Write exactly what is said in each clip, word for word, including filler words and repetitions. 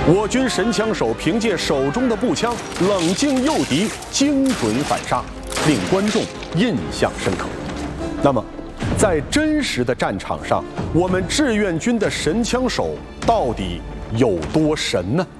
我军神枪手凭借手中的步枪冷静诱敌，精准反杀，令观众印象深刻。那么，在真实的战场上，我们志愿军的神枪手到底有多神呢？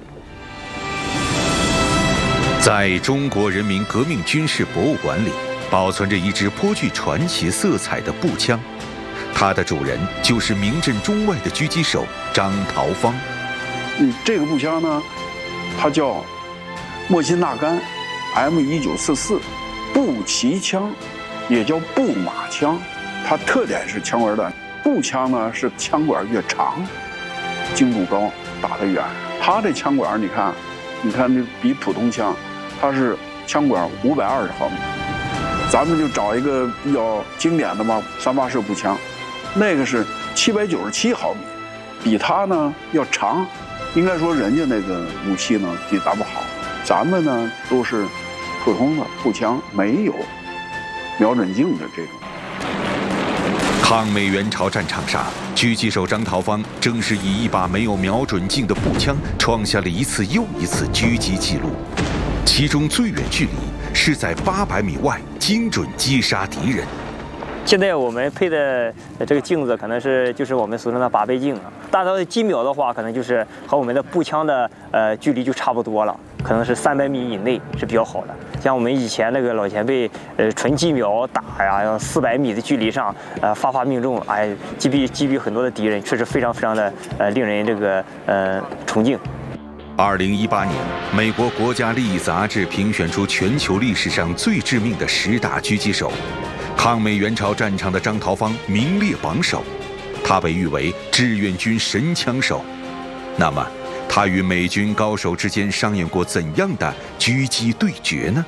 在中国人民革命军事博物馆里，保存着一支颇具传奇色彩的步枪，它的主人就是名震中外的狙击手张桃芳。 嗯，这个步枪呢，它叫莫辛纳甘 M 一九四四步骑枪，也叫步马枪。它特点是枪管短，步枪呢是枪管越长，精度高，打得远。它这枪管你看，你看这比普通枪，它是枪管五百二十毫米。咱们就找一个比较经典的吧，三八式步枪，那个是七百九十七毫米，比它呢要长。应该说人家那个武器呢比咱们好，咱们呢都是普通的步枪，没有瞄准镜的这种。 抗美援朝战场上，狙击手张桃芳正是以一把没有瞄准镜的步枪，创下了一次又一次狙击记录。其中最远距离是在八百米外精准击杀敌人。 现在我们配的这个镜子可能是就是我们俗称的八倍镜啊，大到机瞄的话，可能就是和我们的步枪的呃距离就差不多了，可能是三百米以内是比较好的。像我们以前那个老前辈，呃，纯机瞄打呀，要四百米的距离上，呃，发发命中，哎，击毙击毙很多的敌人，确实非常非常的呃令人这个呃崇敬。 二零一八年，美国国家利益杂志评选出全球历史上最致命的十大狙击手。抗美援朝战场的张桃芳名列榜首，他被誉为志愿军神枪手。那么，他与美军高手之间上演过怎样的狙击对决呢？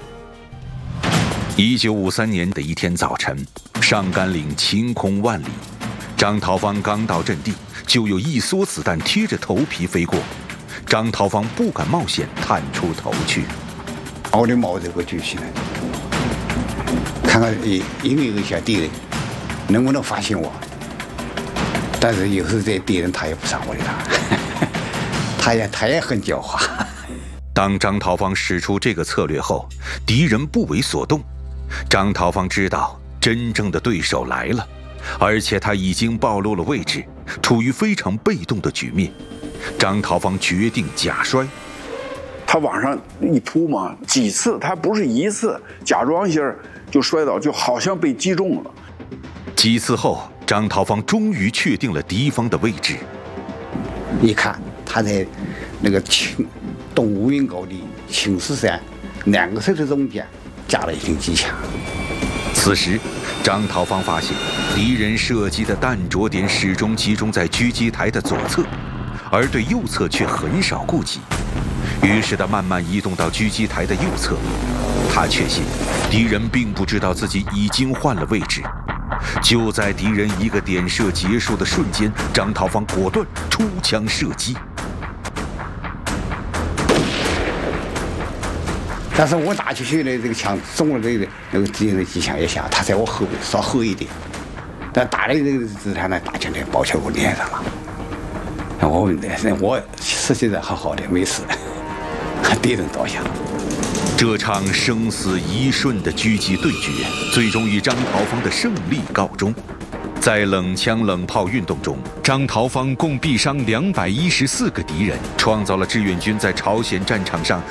一九五三年的一天早晨，上甘岭晴空万里，张桃芳刚到阵地，就有一梭子弹贴着头皮飞过。张桃芳不敢冒险探出头去， 我得冒这个举起来。看看一一个一个小敌人能不能发现我，但是有时候这敌人他也不上我的当，他也他也很狡猾。 当张桃芳使出这个策略后，敌人不为所动。张桃芳知道真正的对手来了，而且他已经暴露了位置，处于非常被动的局面。张桃芳决定假摔。 他往上一扑嘛，几次他不是一次，假装一下就摔倒，就好像被击中了。 几次后，张桃芳终于确定了敌方的位置。 一看他在那个青东乌云高地青石山两个石头中间架了一挺机枪。 此时，张桃芳发现敌人射击的弹着点始终集中在狙击台的左侧，而对右侧却很少顾及。于是他慢慢移动到狙击台的右侧，他确信敌人并不知道自己已经换了位置。就在敌人一个点射结束的瞬间，张桃芳果断出枪射击。 但是我打出去的这个枪中了这个那个敌人的机枪也响，他在我后稍后一点，但打的这个子弹呢打进来包在我脸上了。我我实际上好好的没事。敌人倒下。 这场生死一瞬的狙击对决，最终以张桃芳的胜利告终。在冷枪冷炮运动中，张桃芳共毙伤两百一十四个敌人，创造了志愿军在朝鲜战场上